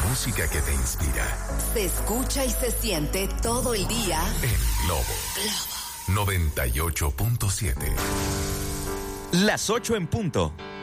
música que te inspira. Se escucha y se siente todo el día En Globo 98.7. Las 8 en punto.